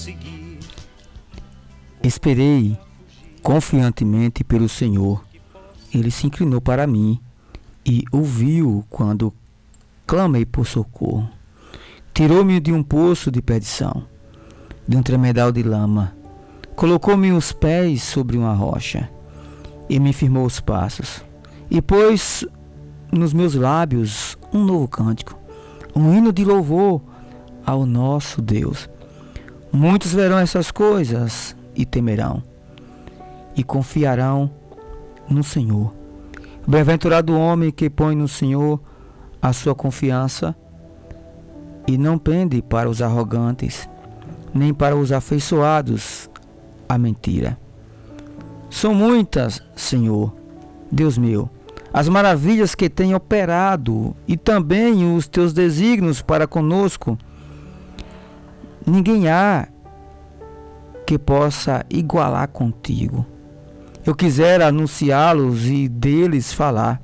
Esperei confiantemente pelo Senhor. Ele se inclinou para mim e ouviu quando clamei por socorro. Tirou-me de um poço de perdição, de um tremedal de lama. Colocou-me os pés sobre uma rocha e me firmou os passos. E pôs nos meus lábios um novo cântico, um hino de louvor ao nosso Deus. Muitos verão essas coisas e temerão e confiarão no Senhor. Bem-aventurado o homem que põe no Senhor a sua confiança e não pende para os arrogantes, nem para os afeiçoados à mentira. São muitas, Senhor, Deus meu, as maravilhas que tem operado e também os teus desígnios para conosco. Ninguém há que possa igualar contigo. Eu quisera anunciá-los e deles falar,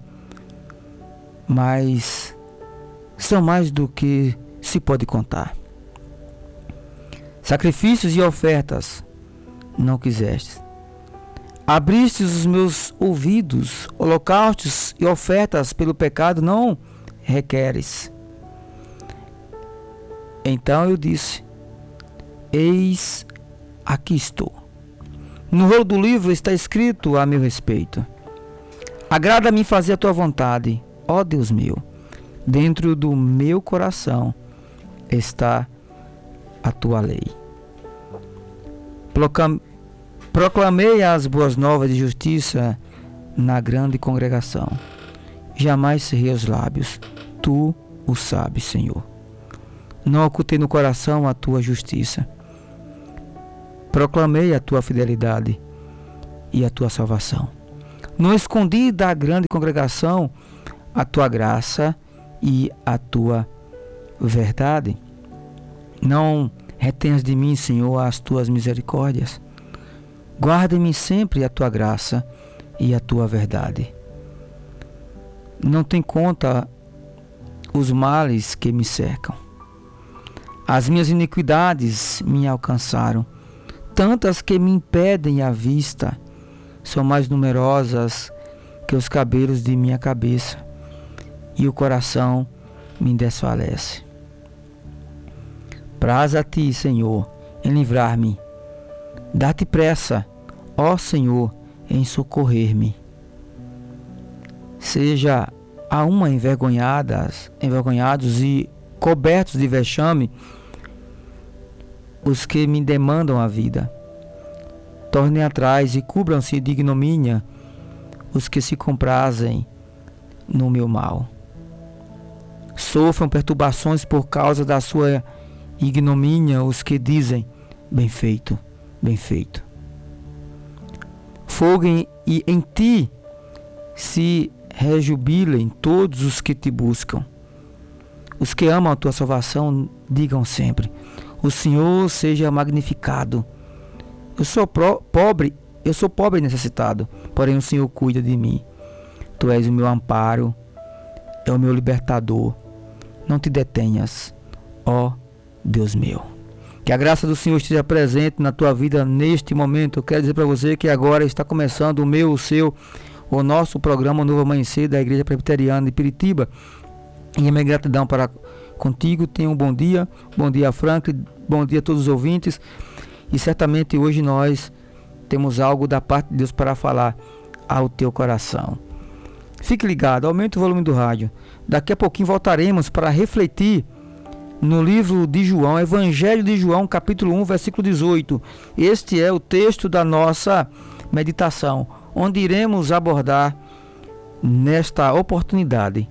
mas são mais do que se pode contar. Sacrifícios e ofertas não quisestes. Abristes os meus ouvidos, holocaustos e ofertas pelo pecado não requeres. Então eu disse: eis, aqui estou. No rolo do livro está escrito a meu respeito. Agrada-me fazer a tua vontade, ó Deus meu. Dentro do meu coração está a tua lei. Proclamei as boas novas de justiça na grande congregação. Jamais cerrei os lábios. Tu o sabes, Senhor. Não ocultei no coração a tua justiça. Proclamei a tua fidelidade e a tua salvação. Não escondi da grande congregação a tua graça e a tua verdade. Não retenhas de mim, Senhor, as tuas misericórdias. Guarda-me sempre a tua graça e a tua verdade. Não tem conta os males que me cercam. As minhas iniquidades me alcançaram, tantas que me impedem a vista, são mais numerosas que os cabelos de minha cabeça, e o coração me desfalece. Praz a ti, Senhor, em livrar-me. Dá-te pressa, ó Senhor, em socorrer-me. Seja a uma envergonhados e cobertos de vexame os que me demandam a vida. Tornem atrás e cubram-se de ignomínia os que se comprazem no meu mal. Sofram perturbações por causa da sua ignomínia os que dizem: bem feito, bem feito. Folguem e em ti se rejubilem todos os que te buscam. Os que amam a tua salvação digam sempre: o Senhor seja magnificado. Eu sou pobre e necessitado, porém o Senhor cuida de mim. Tu és o meu amparo, é o meu libertador. Não te detenhas, ó Deus meu. Que a graça do Senhor esteja presente na tua vida neste momento. Eu quero dizer para você que agora está começando o nosso programa Novo Amanhecer da Igreja Presbiteriana de Piritiba. E a minha gratidão para contigo. Tenha um bom dia Franklin, bom dia a todos os ouvintes. E certamente hoje nós temos algo da parte de Deus para falar ao teu coração. Fique ligado, aumente o volume do rádio. Daqui a pouquinho voltaremos para refletir no livro de João, Evangelho de João, capítulo 1, versículo 18. Este é o texto da nossa meditação, onde iremos abordar nesta oportunidade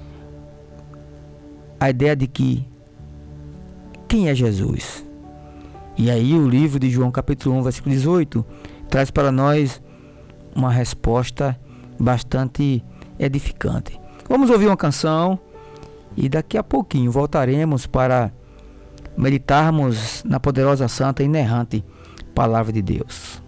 a ideia de quem é Jesus. E aí o livro de João, capítulo 1, versículo 18, traz para nós uma resposta bastante edificante. Vamos ouvir uma canção e daqui a pouquinho voltaremos para meditarmos na poderosa, santa e inerrante Palavra de Deus.